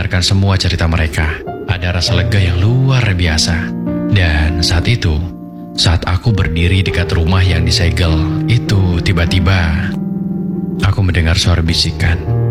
mendengarkan semua cerita mereka. Ada rasa lega yang luar biasa. Dan saat itu, saat aku berdiri dekat rumah yang disegel, itu tiba-tiba aku mendengar suara bisikan.